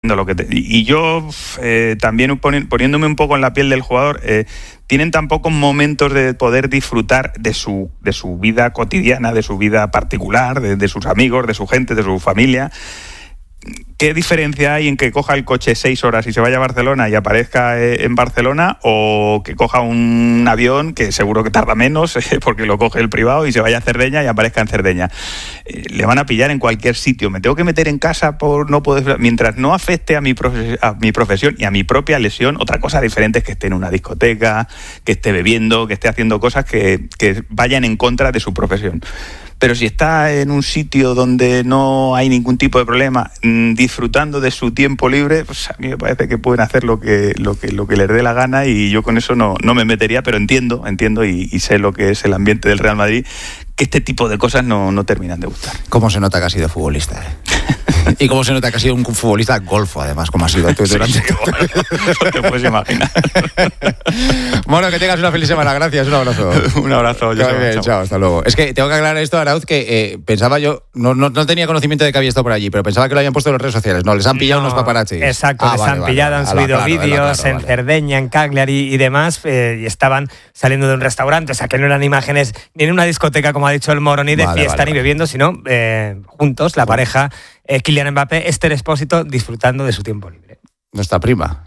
lo que y yo también poniéndome un poco en la piel del jugador, tienen tan pocos momentos de poder disfrutar de su vida cotidiana, de su vida particular, de sus amigos, de su gente, de su familia. ¿Qué diferencia hay en que coja el coche 6 horas y se vaya a Barcelona y aparezca en Barcelona, o que coja un avión que seguro que tarda menos porque lo coge el privado y se vaya a Cerdeña y aparezca en Cerdeña? Le van a pillar en cualquier sitio. Me tengo que meter en casa por no poder, mientras no afecte a mi profesión y a mi propia lesión. Otra cosa diferente es que esté en una discoteca, que esté bebiendo, que esté haciendo cosas que vayan en contra de su profesión. Pero si está en un sitio donde no hay ningún tipo de problema, disfrutando de su tiempo libre, pues a mí me parece que pueden hacer lo que les dé la gana, y yo con eso no me metería, pero entiendo y sé lo que es el ambiente del Real Madrid, que este tipo de cosas no terminan de gustar. ¿Cómo se nota que has sido futbolista? Y cómo se nota que has sido un futbolista golfo, además, como has sido tú durante... Sí, bueno, te puedes imaginar. Bueno, que tengas una feliz semana. Gracias, un abrazo. Un abrazo. Chao, hasta luego. Es que tengo que aclarar esto, Arauz, que pensaba yo, no tenía conocimiento de que había estado por allí, pero pensaba que lo habían puesto en las redes sociales. No, les han pillado unos paparazzis. Exacto, les han pillado, han subido vídeos en Cerdeña, en Cagliari y demás, y estaban saliendo de un restaurante, o sea que no eran imágenes ni en una discoteca, como ha dicho el Moro, ni de fiesta ni bebiendo, sino juntos, la pareja Kylian Mbappé, Esther Expósito, disfrutando de su tiempo libre. Nuestra prima,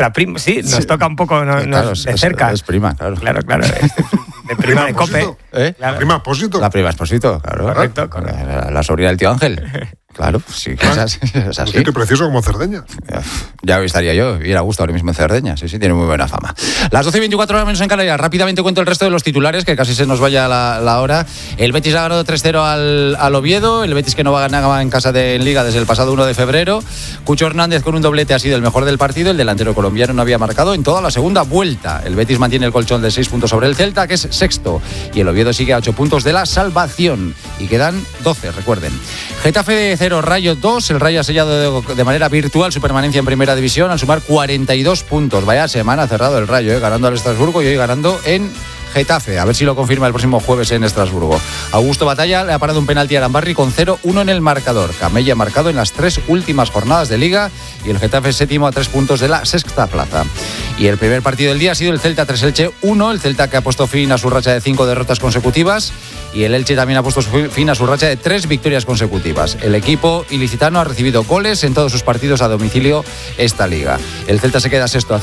sí, nos toca un poco claro, de cerca. Es prima, claro. Claro. De prima de Cope. La prima Expósito. La prima Expósito, claro. Correcto. La sobrina del tío Ángel. Claro, sí, es así. Un sitio precioso como Cerdeña. Ya estaría yo, ir a gusto ahora mismo en Cerdeña. Sí, tiene muy buena fama. Las 12:24 horas menos en Canarias. Rápidamente cuento el resto de los titulares, que casi se nos vaya la hora. El Betis ha ganado 3-0 al Oviedo. El Betis, que no va a ganar en casa en Liga desde el pasado 1 de febrero. Cucho Hernández con un doblete ha sido el mejor del partido. El delantero colombiano no había marcado en toda la segunda vuelta. El Betis mantiene el colchón de 6 puntos sobre el Celta, que es sexto. Y el Oviedo sigue a 8 puntos de la salvación. Y quedan 12, recuerden. Getafe de 0, Rayo 2. El Rayo ha sellado de manera virtual su permanencia en Primera División al sumar 42 puntos. Vaya semana cerrado el Rayo, ganando al Estrasburgo y hoy ganando en Getafe. A ver si lo confirma el próximo jueves en Estrasburgo. Augusto Batalla le ha parado un penalti a Arambarri con 0-1 en el marcador. Camella ha marcado en las 3 últimas jornadas de Liga y el Getafe séptimo a 3 puntos de la sexta plaza. Y el primer partido del día ha sido el Celta 3 Elche 1. El Celta, que ha puesto fin a su racha de 5 derrotas consecutivas, y el Elche también ha puesto fin a su racha de 3 victorias consecutivas. El equipo ilicitano ha recibido goles en todos sus partidos a domicilio esta Liga. El Celta se queda sexto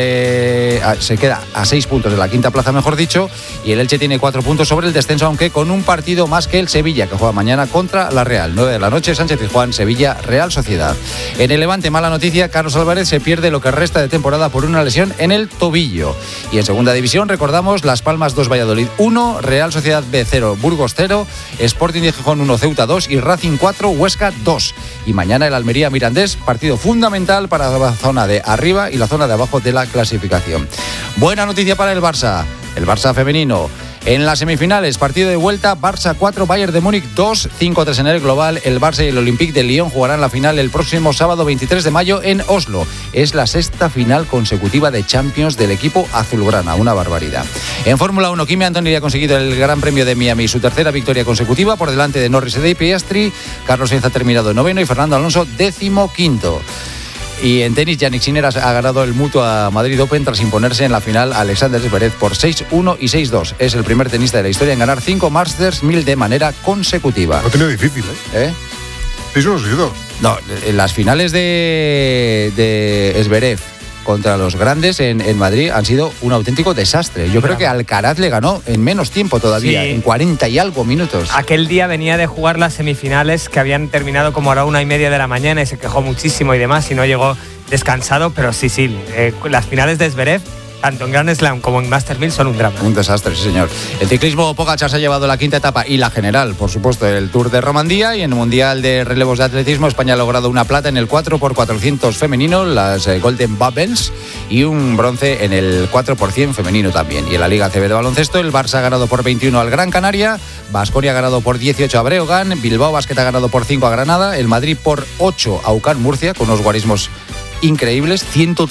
se queda a 6 puntos de la quinta plaza, mejor dicho, y el Elche tiene 4 puntos sobre el descenso, aunque con un partido más que el Sevilla, que juega mañana contra la Real. 9 de la noche, Sánchez-Pizjuán, Sevilla, Real Sociedad. En el Levante, mala noticia, Carlos Álvarez se pierde lo que resta de temporada por una lesión en el tobillo. Y en segunda división, recordamos, Las Palmas 2, Valladolid 1, Real Sociedad B 0, Burgos 0, Sporting de Gijón 1, Ceuta 2 y Racing 4, Huesca 2. Y mañana el Almería Mirandés, partido fundamental para la zona de arriba y la zona de abajo de la clasificación. Buena noticia para el Barça femenino. En las semifinales, partido de vuelta, Barça 4, Bayern de Múnich 2, 5-3 en el global. El Barça y el Olympique de Lyon jugarán la final el próximo sábado 23 de mayo en Oslo. Es la sexta final consecutiva de Champions del equipo azulgrana, una barbaridad. En Fórmula 1, Kimi Antonelli ha conseguido el Gran Premio de Miami, su tercera victoria consecutiva por delante de Norris y Piastri. Carlos Sainz ha terminado noveno y Fernando Alonso 15º. Y en tenis, Jannik Sinner ha ganado el Mutua Madrid Open tras imponerse en la final a Alexander Zverev por 6-1 y 6-2. Es el primer tenista de la historia en ganar 5 Masters 1000 de manera consecutiva. Lo ha tenido difícil, ¿eh? 6-1, 6-2. No, en las finales de Zverev contra los grandes en Madrid han sido un auténtico desastre. Yo creo que Alcaraz le ganó en menos tiempo todavía, en 40 y algo minutos. Aquel día venía de jugar las semifinales que habían terminado como a la 1:30 de la mañana y se quejó muchísimo y demás y no llegó descansado, pero sí, las finales de Zverev, tanto en Grand Slam como en Masters 1000, son un drama. Un desastre, sí señor. El ciclismo, Pogačar se ha llevado la quinta etapa y la general, por supuesto, el Tour de Romandía, y en el Mundial de Relevos de Atletismo, España ha logrado una plata en el 4x400 femenino, las Golden Bubbles, y un bronce en el 4x100 femenino también. Y en la Liga ACB de baloncesto, el Barça ha ganado por 21 al Gran Canaria, Baskonia ha ganado por 18 a Breogán, Bilbao Basket ha ganado por 5 a Granada, el Madrid por 8 a UCAM Murcia, con unos guarismos increíbles,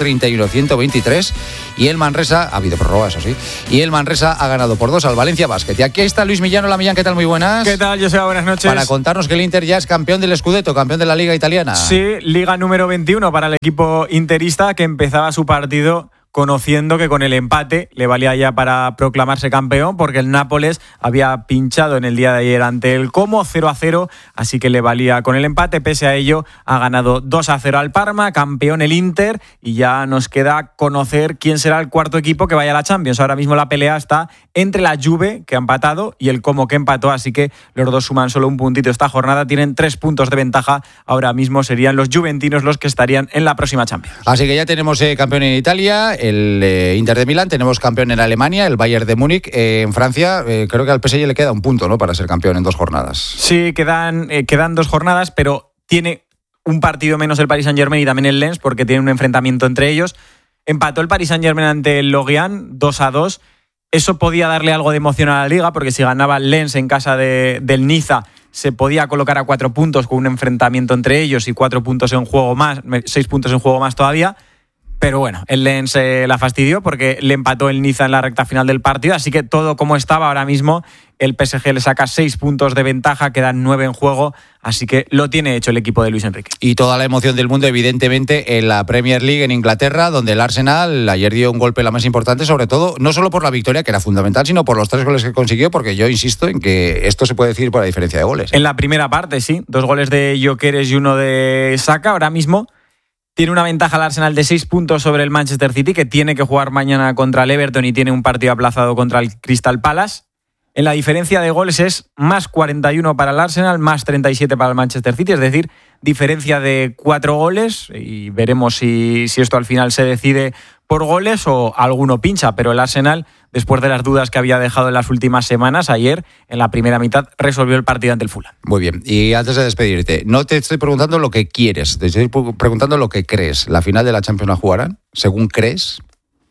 131-123, y el Manresa, ha habido prórroga, eso sí, y el Manresa ha ganado por 2 al Valencia Basket. Y aquí está Luis Millán. Hola Millán, ¿qué tal? Muy buenas. ¿Qué tal, Joseba? Buenas noches. Para contarnos que el Inter ya es campeón del Scudetto, campeón de la Liga Italiana. Sí, Liga número 21 para el equipo interista, que empezaba su partido conociendo que con el empate le valía ya para proclamarse campeón, porque el Nápoles había pinchado en el día de ayer ante el Como 0-0, así que le valía con el empate. Pese a ello, ha ganado 2-0 al Parma, campeón el Inter, y ya nos queda conocer quién será el cuarto equipo que vaya a la Champions. Ahora mismo la pelea está entre la Juve, que ha empatado, y el Como, que empató, así que los dos suman solo un puntito esta jornada, tienen 3 puntos de ventaja. Ahora mismo serían los juventinos los que estarían en la próxima Champions. Así que ya tenemos campeón en Italia, el Inter de Milán, tenemos campeón en Alemania, el Bayern de Múnich. En Francia, creo que al PSG le queda un punto, ¿no?, para ser campeón en 2 jornadas. Sí, quedan 2 jornadas, pero tiene un partido menos el Paris Saint-Germain y también el Lens, porque tiene un enfrentamiento entre ellos. Empató el Paris Saint-Germain ante el Lorient 2-2. Eso podía darle algo de emoción a la Liga, porque si ganaba el Lens en casa del Niza, se podía colocar a 4 puntos con un enfrentamiento entre ellos y 4 puntos en juego más, 6 puntos en juego más todavía. Pero bueno, el Lens la fastidió porque le empató el Niza en la recta final del partido, así que todo como estaba ahora mismo, el PSG le saca 6 puntos de ventaja, quedan 9 en juego, así que lo tiene hecho el equipo de Luis Enrique. Y toda la emoción del mundo, evidentemente, en la Premier League en Inglaterra, donde el Arsenal ayer dio un golpe la más importante, sobre todo, no solo por la victoria, que era fundamental, sino por los 3 goles que consiguió, porque yo insisto en que esto se puede decir por la diferencia de goles. En la primera parte, sí, 2 goles de Gyökeres y 1 de Saka. Ahora mismo tiene una ventaja el Arsenal de 6 puntos sobre el Manchester City, que tiene que jugar mañana contra el Everton y tiene un partido aplazado contra el Crystal Palace. En la diferencia de goles es más 41 para el Arsenal, más 37 para el Manchester City, es decir, diferencia de 4 goles, y veremos si esto al final se decide por goles o alguno pincha, pero el Arsenal, después de las dudas que había dejado en las últimas semanas, ayer en la primera mitad resolvió el partido ante el Fulham. Muy bien, y antes de despedirte, no te estoy preguntando lo que quieres, te estoy preguntando lo que crees. ¿La final de la Champions la jugarán, según crees?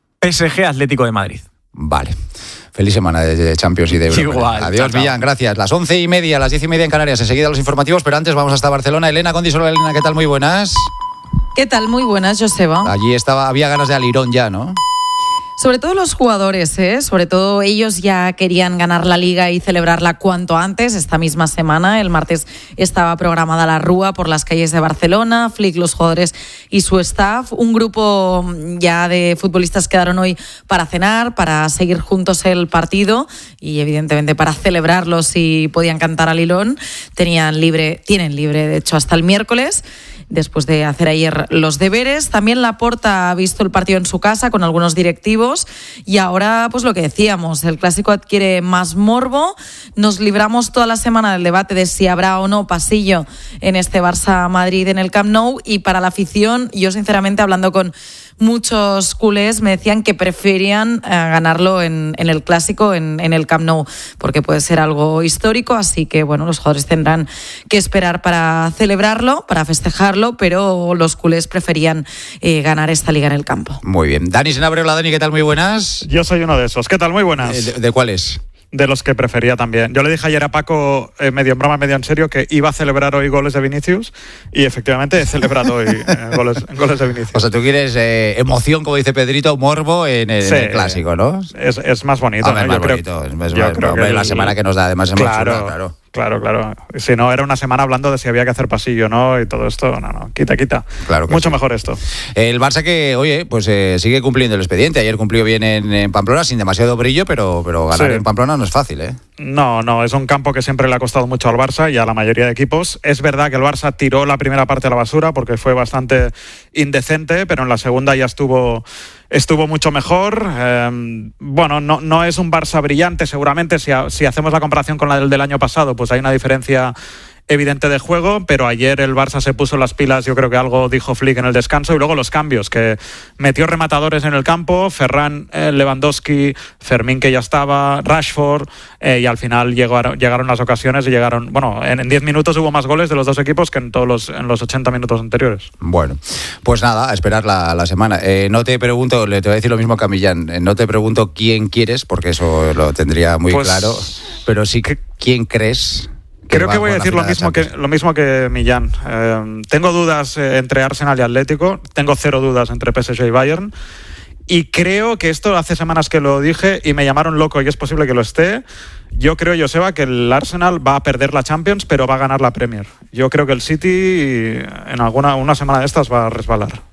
PSG Atlético de Madrid. Vale. Feliz semana de Champions y de Europa. Igual. Adiós, Millán, gracias. Las 11:30, las 10:30 en Canarias. Enseguida los informativos, pero antes vamos hasta Barcelona. Elena Condis, hola Elena, ¿qué tal? Muy buenas. ¿Qué tal? Muy buenas, Joseba. Allí había ganas de alirón ya, ¿no? Sobre todo los jugadores, sobre todo ellos ya querían ganar la Liga y celebrarla cuanto antes. Esta misma semana, el martes, estaba programada la Rúa por las calles de Barcelona. Flick, los jugadores y su staff. Un grupo ya de futbolistas quedaron hoy para cenar, para seguir juntos el partido y evidentemente para celebrarlo si podían cantar al hilón. Tienen libre, de hecho, hasta el miércoles, después de hacer ayer los deberes. También Laporta ha visto el partido en su casa con algunos directivos y ahora, pues lo que decíamos, el clásico adquiere más morbo. Nos libramos toda la semana del debate de si habrá o no pasillo en este Barça-Madrid en el Camp Nou, y para la afición, yo sinceramente, hablando con muchos culés, me decían que preferían ganarlo en el clásico, en el Camp Nou, porque puede ser algo histórico, así que bueno, los jugadores tendrán que esperar para celebrarlo, para festejarlo, pero los culés preferían ganar esta liga en el campo. Muy bien. Dani Senabre, hola Dani, ¿qué tal? Muy buenas. Yo soy uno de esos. ¿Qué tal? Muy buenas. ¿De cuáles? De los que prefería también. Yo le dije ayer a Paco, medio en broma, medio en serio, que iba a celebrar hoy goles de Vinicius, y efectivamente he celebrado hoy goles de Vinicius. O sea, tú quieres emoción, como dice Pedrito, morbo en el clásico, ¿no? Es más bonito. Hombre, ¿no? Es más bonito. La semana que nos da, además, es muy chula, claro. Claro. Si no, era una semana hablando de si había que hacer pasillo, ¿no? Y todo esto, no. Quita. Claro que mucho sí. Mejor esto. El Barça que, oye, pues sigue cumpliendo el expediente. Ayer cumplió bien en Pamplona, sin demasiado brillo, pero ganar en Pamplona no es fácil, ¿eh? No, es un campo que siempre le ha costado mucho al Barça y a la mayoría de equipos. Es verdad que el Barça tiró la primera parte a la basura porque fue bastante indecente, pero en la segunda ya estuvo mucho mejor. No es un Barça brillante, seguramente. Si hacemos la comparación con la del año pasado, pues hay una diferencia evidente de juego, pero ayer el Barça se puso las pilas. Yo creo que algo dijo Flick en el descanso, y luego los cambios, que metió rematadores en el campo, Ferran, Lewandowski, Fermín, que ya estaba, Rashford, y al final llegaron las ocasiones y llegaron, en 10 minutos hubo más goles de los dos equipos que en los 80 minutos anteriores. Bueno, pues nada, a esperar la semana. No te pregunto, te voy a decir lo mismo que a Millán, no te pregunto quién quieres, porque eso lo tendría muy claro, pero sí que quién crees Creo que voy a decir lo mismo que Millán. Tengo dudas entre Arsenal y Atlético. Tengo 0 dudas entre PSG y Bayern. Y creo que esto hace semanas que lo dije y me llamaron loco y es posible que lo esté. Yo creo, Joseba, que el Arsenal va a perder la Champions, pero va a ganar la Premier. Yo creo que el City en una semana de estas va a resbalar.